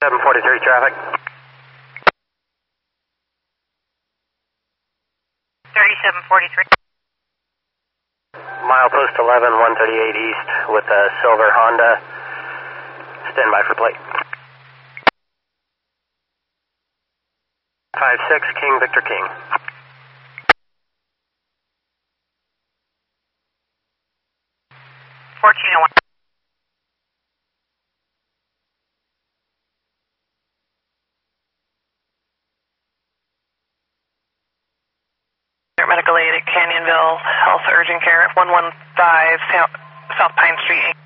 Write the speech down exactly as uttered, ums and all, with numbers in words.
seven forty-three traffic. thirty-seven forty-three. Milepost eleven, one thirty-eight east with a silver Honda. Stand by for plate. five six King Victor King. fourteen oh one. Medical aid at Canyonville Health Urgent Care at one one five South, South Pine Street.